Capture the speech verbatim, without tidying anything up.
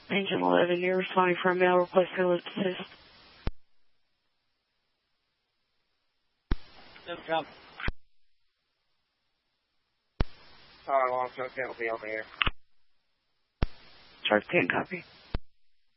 Engine eleven, you're responding for a male requesting lift assist. Lift jump. Sorry, long term can't be over here. Charge ten, copy.